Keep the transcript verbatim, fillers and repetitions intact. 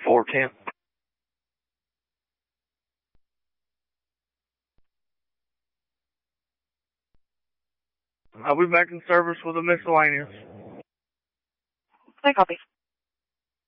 four ten. I'll be back in service with a miscellaneous. I copy.